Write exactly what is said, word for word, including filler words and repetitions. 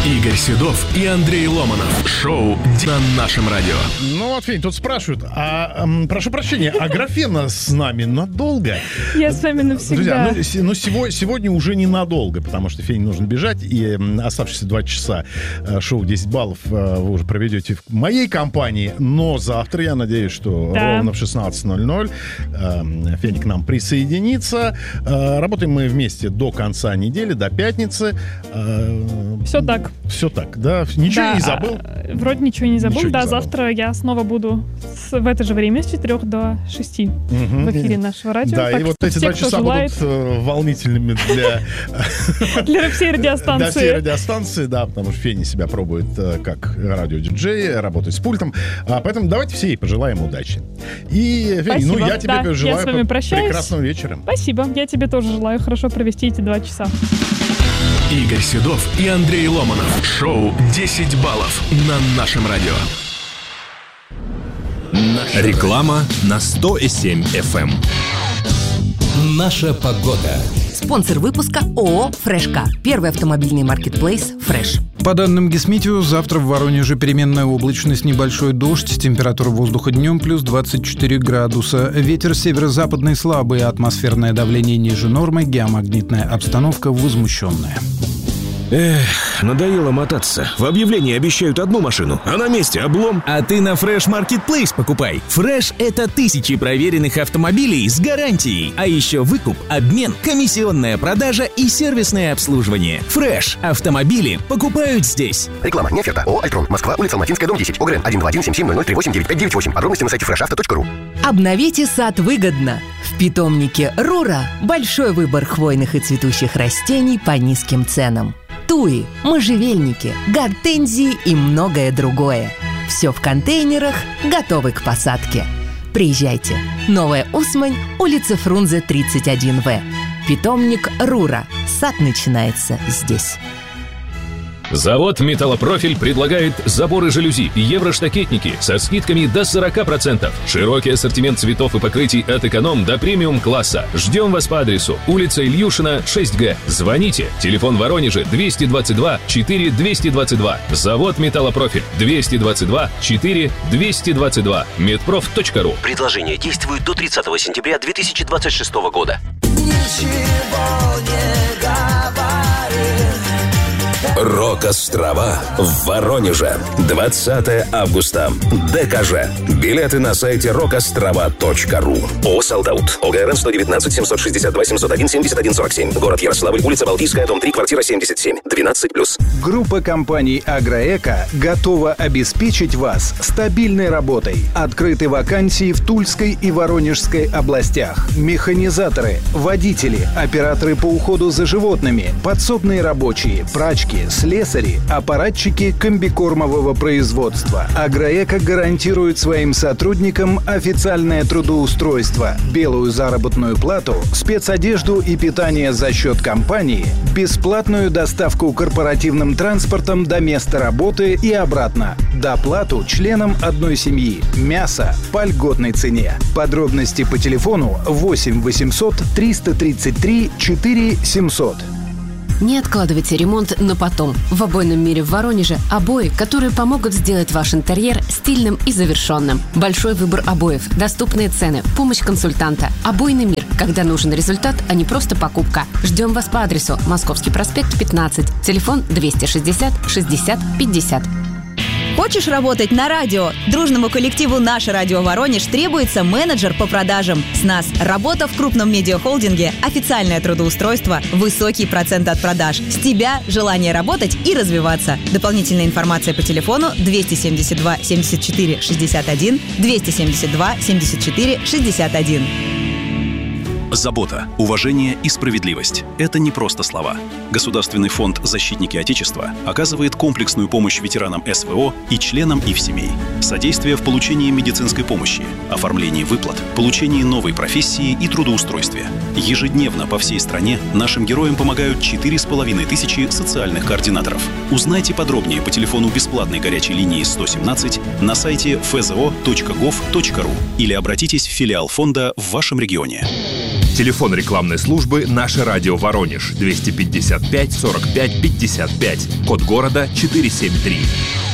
Игорь Седов и Андрей Ломанов. Шоу на нашем радио. Ну вот, Фень, тут спрашивают, а, эм, прошу прощения, а Графена с нами надолго? Я с вами навсегда. Друзья, ну, ну сего, сегодня уже ненадолго, потому что Фене нужно бежать, и э, оставшиеся два часа э, шоу десять баллов э, вы уже проведете в моей компании, но завтра, я надеюсь, что да. ровно в шестнадцать ноль ноль э, Феня к нам присоединится. Э, работаем мы вместе до конца недели, до пятницы. Э, Все так. Все так, да? Ничего да, не забыл? Вроде ничего не забыл. Ничего да, не забыл. Завтра я снова буду с, в это же время с четырех до шести угу. в эфире нашего радио. Да, так и вот что эти все, два часа желает... будут э, волнительными для... Для всей радиостанции. Для всей радиостанции, да, потому что Феня себя пробует э, как радиодиджей, работает с пультом. А, поэтому давайте все ей пожелаем удачи. И, Феня, ну я тебе да, желаю я с вами прощаюсь. Прекрасного вечера. Спасибо. Я тебе тоже желаю хорошо провести эти два часа. Игорь Седов и Андрей Ломанов. Шоу десять баллов на нашем радио. Наша реклама на сто семь эф эм. Наша погода. Спонсор выпуска ООО «Фрешка». Первый автомобильный маркетплейс «Фреш». По данным Гисметео, завтра в Воронеже переменная облачность, небольшой дождь, температура воздуха днем плюс двадцать четыре градуса. Ветер северо-западный слабый, атмосферное давление ниже нормы, геомагнитная обстановка возмущенная. Эх, надоело мотаться. В объявлении обещают одну машину, а на месте облом. А ты на Fresh Marketplace покупай. Fresh — это тысячи проверенных автомобилей с гарантией. А еще выкуп, обмен, комиссионная продажа и сервисное обслуживание. Fresh. Автомобили покупают здесь. Реклама, не оферта. ООО «Альтрон». Москва, улица Алматинская, дом десять. ОГРН один два один семь семь ноль ноль три восемь девять пять девять восемь. Подробности на сайте фреш авто точка ру. Обновите сад выгодно. В питомнике «Рура» большой выбор хвойных и цветущих растений по низким ценам. Туи, можжевельники, гортензии и многое другое. Все в контейнерах, готовы к посадке. Приезжайте. Новая Усмань, улица Фрунзе, тридцать один вэ. Питомник «Рура». Сад начинается здесь. Завод «Металлопрофиль» предлагает заборы жалюзи и евроштакетники со скидками до сорок процентов. Широкий ассортимент цветов и покрытий от эконом до премиум-класса. Ждем вас по адресу улица Ильюшина, шесть гэ. Звоните. Телефон Воронежа двести двадцать два четыре двести двадцать два. Завод «Металлопрофиль» двести двадцать два четыре двести двадцать два. медпроф точка ру. Предложение действует до тридцатого сентября две тысячи двадцать шестого года. Ничего не говори. Рок-острова в Воронеже. двадцатого августа. ДКЖ. Билеты на сайте рок острова точка ру. ООО «Солдаут». ОГРН сто девятнадцать семьсот шестьдесят два семьсот один семьдесят один сорок семь. Город Ярославль, улица Балтийская, дом три, квартира семьдесят семь. двенадцать плюс. Группа компаний «Агроэко» готова обеспечить вас стабильной работой. Открыты вакансии в Тульской и Воронежской областях. Механизаторы, водители, операторы по уходу за животными, подсобные рабочие, прачки, слесари, аппаратчики комбикормового производства. «Агроэко» гарантирует своим сотрудникам официальное трудоустройство, белую заработную плату, спецодежду и питание за счет компании, бесплатную доставку корпоративным транспортом до места работы и обратно, доплату членам одной семьи, мясо по льготной цене. Подробности по телефону восемь восемьсот триста тридцать три четыре семьсот. Не откладывайте ремонт на потом. В обойном мире в Воронеже обои, которые помогут сделать ваш интерьер стильным и завершенным. Большой выбор обоев, доступные цены, помощь консультанта. Обойный мир, когда нужен результат, а не просто покупка. Ждем вас по адресу Московский проспект, пятнадцать. Телефон двести шестьдесят шестьдесят пятьдесят. Хочешь работать на радио? Дружному коллективу «Наше радио Воронеж» требуется менеджер по продажам. С нас работа в крупном медиахолдинге, официальное трудоустройство, высокий процент от продаж. С тебя желание работать и развиваться. Дополнительная информация по телефону двести семьдесят два семьдесят четыре шестьдесят один, двести семьдесят два семьдесят четыре шестьдесят один. Забота, уважение и справедливость – это не просто слова. Государственный фонд «Защитники Отечества» оказывает комплексную помощь ветеранам эс вэ о и членам их семей. Содействие в получении медицинской помощи, оформлении выплат, получении новой профессии и трудоустройстве. Ежедневно по всей стране нашим героям помогают четыре с половиной тысячи социальных координаторов. Узнайте подробнее по телефону бесплатной горячей линии сто семнадцать на сайте эф зэ о точка гов точка ру или обратитесь в филиал фонда в вашем регионе. Телефон рекламной службы «Наше радио Воронеж» двести пятьдесят пять сорок пять пятьдесят пять. Код города четыреста семьдесят три.